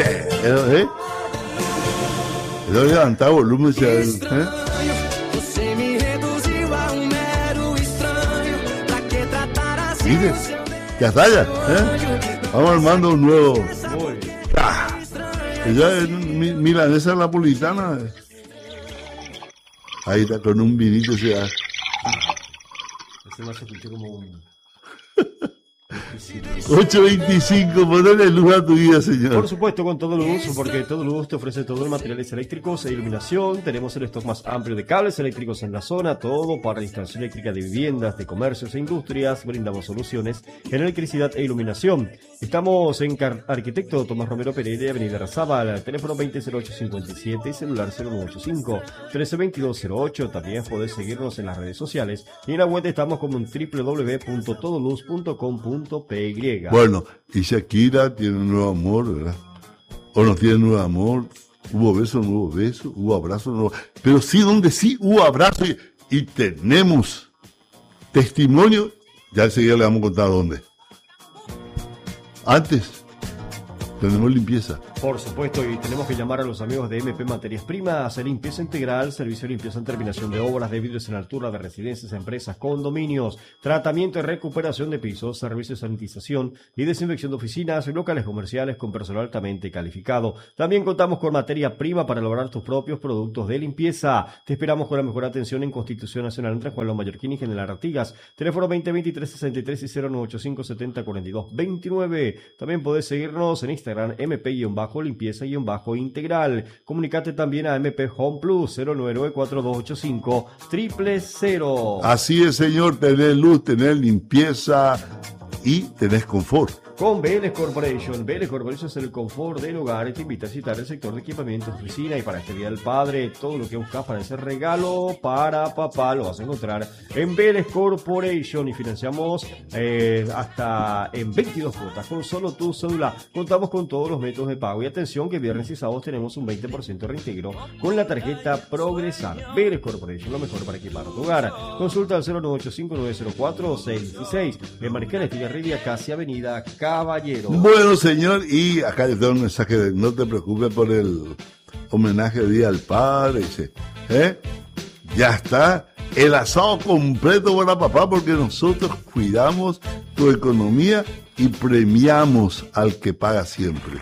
¿Eh? Yo levantaba volumen, ¿eh? ¿Viste? Ya está ya, ¿eh? Vamos armando un nuevo. Ya milanesa napolitana. Ahí está con un vinito se da. Este más se escuchó como un... 8.25, ponerle luz a tu vida, señor. Por supuesto, con Todo Luz, porque Todo Luz te ofrece todo en materiales eléctricos e iluminación. Tenemos el stock más amplio de cables eléctricos en la zona, todo para la instalación eléctrica de viviendas, de comercios e industrias. Brindamos soluciones en electricidad e iluminación. Estamos en Arquitecto Tomás Romero Pereira, Avenida Razábal, teléfono 200857 y celular 0985-132208. También podés seguirnos en las redes sociales y en la web estamos como en www.todoluz.com.py. Bueno, y Shakira tiene un nuevo amor, ¿verdad? O no tiene nuevo amor. Hubo beso, no hubo beso, hubo abrazo, no hubo... Pero sí, donde sí hubo abrazo y tenemos testimonio, ya enseguida le vamos a contar dónde. Antes, tenemos limpieza. Por supuesto, y tenemos que llamar a los amigos de MP Materias Primas, hacer limpieza integral, servicio de limpieza en terminación de obras, de vidrios en altura, de residencias, empresas, condominios, tratamiento y recuperación de pisos, servicios de sanitización y desinfección de oficinas y locales comerciales con personal altamente calificado. También contamos con materia prima para elaborar tus propios productos de limpieza. Te esperamos con la mejor atención en Constitución Nacional entre Juan Los Mallorquín y General Artigas. Teléfono 2023-63 y 0985-7042-29. También podés seguirnos en Instagram, MP-limpieza-integral. Comunicate también a MP Home Plus 099-4285-000. Así es, señor, tener luz, tener limpieza y tenés confort. Con Vélez Corporation. Vélez Corporation es el confort del hogar y te invita a visitar el sector de equipamientos, oficina, y para este Día del Padre, todo lo que buscas para ese regalo para papá lo vas a encontrar en Vélez Corporation y financiamos hasta en 22 cuotas con solo tu cédula. Contamos con todos los métodos de pago y atención que viernes y sábados tenemos un 20% de reintegro con la tarjeta Progresar. Vélez Corporation, lo mejor para equipar tu hogar. Consulta al 0985-904-616 de Maricela Estigarribia, casi Avenida Caballero. Bueno, señor, y acá le tengo un mensaje de no te preocupes por el homenaje de Día al Padre. Dice, ya está el asado completo para papá porque nosotros cuidamos tu economía y premiamos al que paga siempre.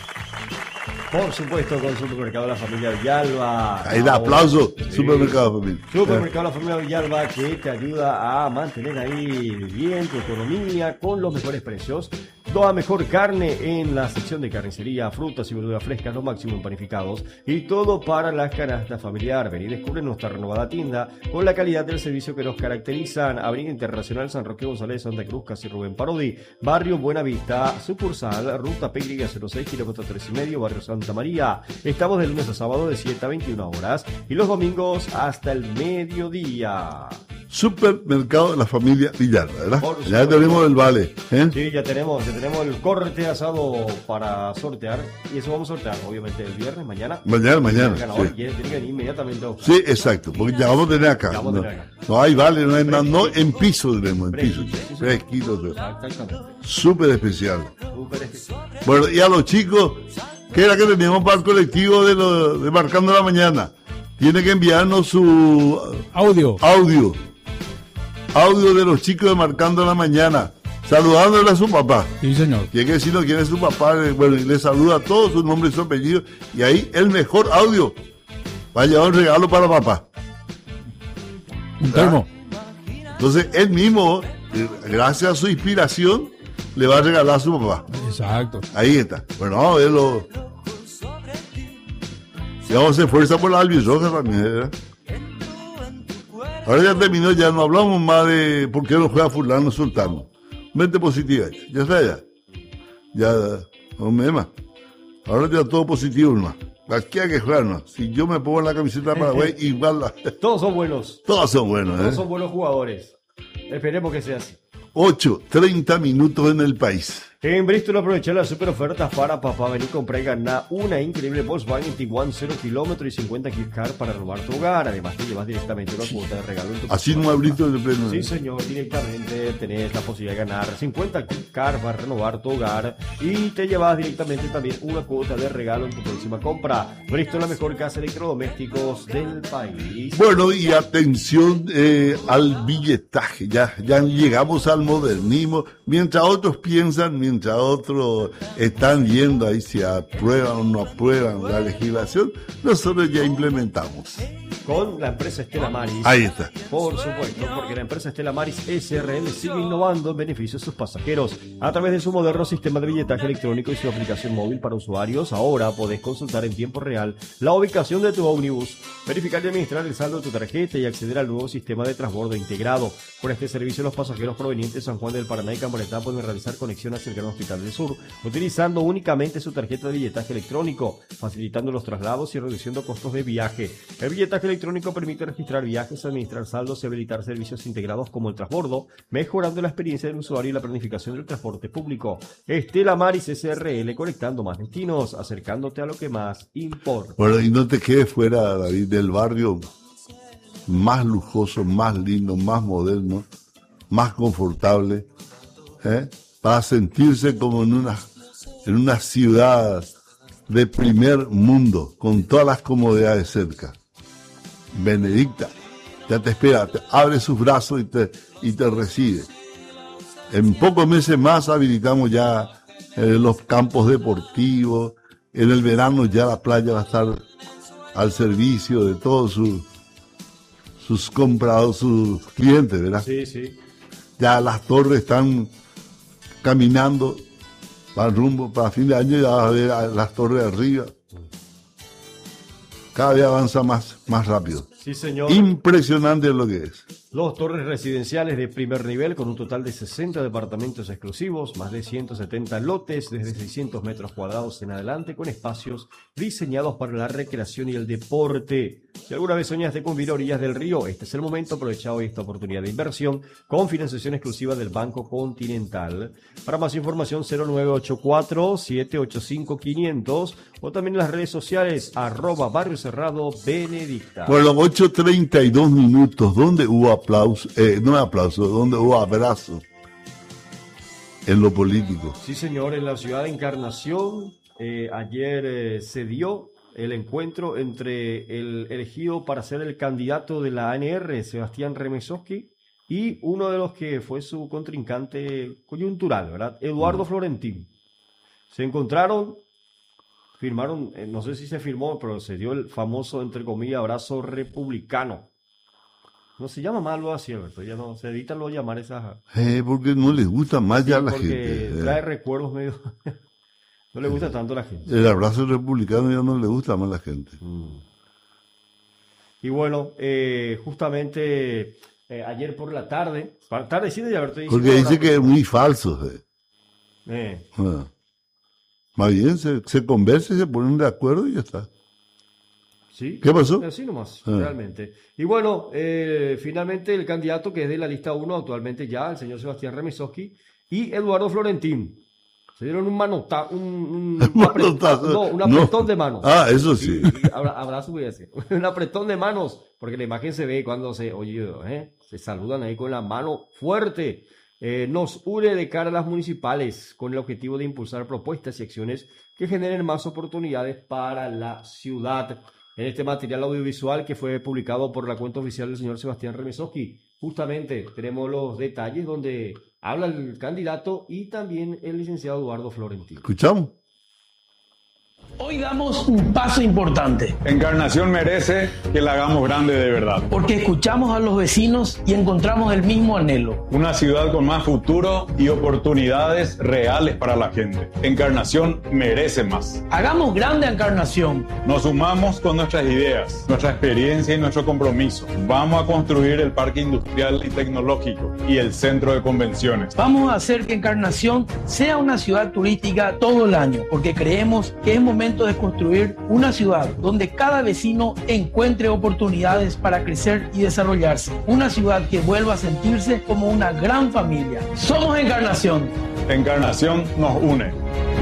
Por supuesto, con Supermercado La Familia Villalba. Ahí da aplauso, sí. Supermercado La Familia. Supermercado La Familia Villalba, que te ayuda a mantener ahí bien tu economía con los mejores precios. Toda mejor carne en la sección de carnicería, frutas y verduras frescas, lo máximo en panificados y todo para la canasta familiar. Ven y descubre nuestra renovada tienda con la calidad del servicio que nos caracterizan. Avenida Internacional San Roque González, Santa Cruz, Casi Rubén Parodi, Barrio Buenavista, sucursal, Ruta Pegriga 06, kilómetro 3,5, Barrio Santa María. Estamos de lunes a sábado de 7 a 21 horas y los domingos hasta el mediodía. Supermercado de La Familia Villalba, ¿verdad? Ya tenemos el vale. Sí, ya tenemos el corte asado para sortear. Y eso vamos a sortear, obviamente, el viernes, mañana. Mañana. Ganador, sí. Tiene que venir inmediatamente. Sí, exacto, porque ya vamos a tener acá. No hay vale, no en piso tenemos, en piso. 3 kilos. Exactamente. Súper especial. Bueno, y a los chicos, ¿qué era que teníamos para el colectivo de Marcando la Mañana? Tiene que enviarnos su audio de los chicos de Marcando la Mañana, saludándole a su papá. Sí, señor. Tiene que decirnos quién es su papá. Bueno, y le saluda a todos, su nombre y su apellido. Y ahí el mejor audio va a llevar un regalo para papá. Un termo. Entonces, él mismo, gracias a su inspiración, le va a regalar a su papá. Exacto. Ahí está. Bueno, vamos a verlo. Y vamos a hacer fuerza por la albirroja también, ¿verdad? Ahora ya terminó, ya no hablamos más de por qué no juega fulano sultano. Mente positiva, ya está ya no me más. Ahora ya todo positivo nomás. Aquí hay que jugar, ¿no? Si yo me pongo en la camiseta de Paraguay, igual Todos son buenos. Todos son buenos, Todos son buenos jugadores. Esperemos que sea así. 8:30 minutos en el país. En Bristol aprovecha las super ofertas para papá. Ven y compra y gana una increíble Volkswagen Tiguan 0 kilómetros y 50 gift card para renovar tu hogar. Además te llevas directamente una cuota de regalo en tu Así no abriste el pleno. Sí, señor, directamente tenés la posibilidad de ganar 50 gift card para renovar tu hogar y te llevas directamente también una cuota de regalo en tu próxima compra. Bristol, la mejor casa de electrodomésticos del país. Bueno, y atención al billetaje. Ya llegamos al modernismo. Mientras otros piensan, mientras otros están viendo ahí si aprueban o no aprueban la legislación, nosotros ya implementamos. Con la empresa Stella Maris. Ahí está. Por supuesto, porque la empresa Stella Maris SRL sigue innovando en beneficio de sus pasajeros. A través de su moderno sistema de billetaje electrónico y su aplicación móvil para usuarios, ahora podés consultar en tiempo real la ubicación de tu ómnibus, verificar y administrar el saldo de tu tarjeta y acceder al nuevo sistema de transbordo integrado. Con este servicio, los pasajeros provenientes de San Juan del Paraná y Camaretá pueden realizar conexión hacia el Gran Hospital del Sur, utilizando únicamente su tarjeta de billetaje electrónico, facilitando los traslados y reduciendo costos de viaje. El billetaje electrónico permite registrar viajes, administrar saldos y habilitar servicios integrados como el transbordo, mejorando la experiencia del usuario y la planificación del transporte público. Stella Maris SRL, conectando más destinos, acercándote a lo que más importa. Bueno, y no te quedes fuera, David, del barrio más lujoso, más lindo, más moderno, más confortable, para sentirse como en una ciudad de primer mundo, con todas las comodidades cerca. Benedicta ya te espera, te abre sus brazos y te recibe. En pocos meses más habilitamos ya los campos deportivos. En el verano ya la playa va a estar al servicio de todos sus comprados, sus clientes, ¿verdad? Sí, sí. Ya las torres están caminando para rumbo, para fin de año ya vas a ver a las torres arriba. Cada vez avanza más rápido. Sí, señor. Impresionante lo que es. Dos torres residenciales de primer nivel con un total de 60 departamentos exclusivos, más de 170 lotes desde 600 metros cuadrados en adelante, con espacios diseñados para la recreación y el deporte. Si alguna vez soñaste con vivir a orillas del río, este es el momento. Aprovecha hoy esta oportunidad de inversión con financiación exclusiva del Banco Continental. Para más información, 0984-785-500 o también en las redes sociales, @Barrio Cerrado Benedicta. Bueno, 8:32 minutos, ¿dónde hubo aplauso? No aplauso, ¿dónde hubo abrazo? En lo político. Sí, señor, en la ciudad de Encarnación, ayer se dio el encuentro entre el elegido para ser el candidato de la ANR, Sebastián Remesowski, y uno de los que fue su contrincante coyuntural, ¿verdad? Eduardo Florentín. Se encontraron, firmaron, no sé si se firmó, pero se dio el famoso, entre comillas, abrazo republicano. No se llama más algo así, Alberto, ya no se evita lo llamar esas... Porque no les gusta más ya a la porque gente. trae recuerdos medio... no le gusta tanto a la gente. El abrazo republicano ya no le gusta más a la gente. Y bueno, justamente ayer por la tarde, tardecita ya Alberto... Porque dice que es muy falso. Más bien se conversa y se ponen de acuerdo y ya está. ¿Sí? ¿Qué pasó? Así nomás, realmente. Y bueno, finalmente el candidato que es de la lista 1 actualmente ya, el señor Sebastián Remesowski y Eduardo Florentín. Se dieron un apretón de manos. Ah, eso sí. Y abrazo voy a decir. Un apretón de manos, porque la imagen se ve cuando se saludan ahí con la mano fuerte. Nos une de cara a las municipales con el objetivo de impulsar propuestas y acciones que generen más oportunidades para la ciudad. En este material audiovisual que fue publicado por la cuenta oficial del señor Sebastián Remesowski, justamente tenemos los detalles donde habla el candidato y también el licenciado Eduardo Florentín. ¿Escuchamos? Hoy damos un paso importante. Encarnación merece que la hagamos grande de verdad. Porque escuchamos a los vecinos y encontramos el mismo anhelo. Una ciudad con más futuro y oportunidades reales para la gente. Encarnación merece más. Hagamos grande a Encarnación. Nos sumamos con nuestras ideas, nuestra experiencia y nuestro compromiso. Vamos a construir el parque industrial y tecnológico y el centro de convenciones. Vamos a hacer que Encarnación sea una ciudad turística todo el año, porque creemos que es momento de construir una ciudad donde cada vecino encuentre oportunidades para crecer y desarrollarse. Una ciudad que vuelva a sentirse como una gran familia. Somos Encarnación. Encarnación nos une.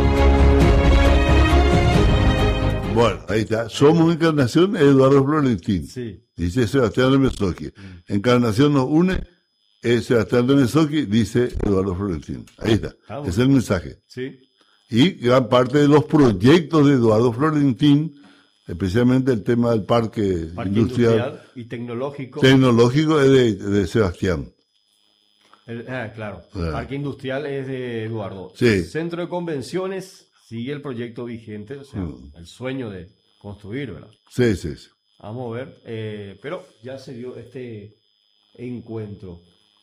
Bueno, ahí está. Somos Encarnación, Eduardo Florentín. Sí. Dice Sebastián Lemesoski. Encarnación nos une, Sebastián Lemesoski, dice Eduardo Florentín. Ahí está. Ah, Ese es el mensaje. Sí. Y gran parte de los proyectos de Eduardo Florentín, especialmente el tema del parque industrial y tecnológico. tecnológico, es de Sebastián. Claro. Ah. Parque industrial es de Eduardo. Sí. Centro de convenciones sigue el proyecto vigente, o sea, el sueño de construir, ¿verdad? Sí, sí, sí. Vamos a ver, pero ya se dio este encuentro.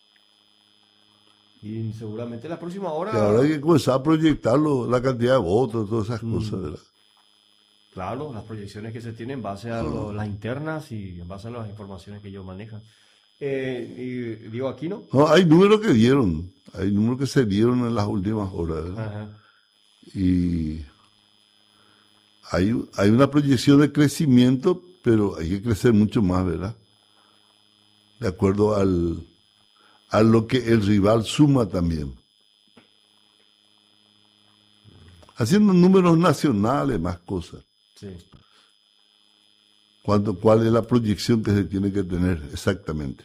Y seguramente la próxima hora... Y ahora hay que comenzar a proyectarlo, la cantidad de votos, todas esas cosas, ¿verdad? Claro, las proyecciones que se tienen en base a las internas y en base a las informaciones que ellos manejan. Y digo, aquí no. No, hay números que dieron, hay números que se dieron en las últimas horas, ¿verdad? Ajá. Y hay una proyección de crecimiento, pero hay que crecer mucho más, ¿verdad? De acuerdo a lo que el rival suma también. Haciendo números nacionales, más cosas. Sí. ¿Cuál es la proyección que se tiene que tener exactamente?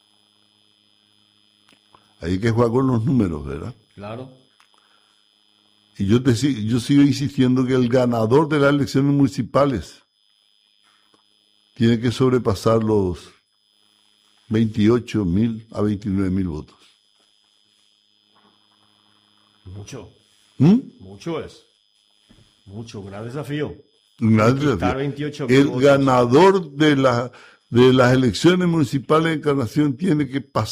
Hay que jugar con los números, ¿verdad? Claro. Y yo sigo insistiendo que el ganador de las elecciones municipales tiene que sobrepasar los 28.000 a 29.000 votos. Mucho. ¿Mm? Mucho es. Mucho. Un gran desafío. Un gran Quitar desafío. 28.000 El votos. ganador de las elecciones municipales de Encarnación tiene que pasar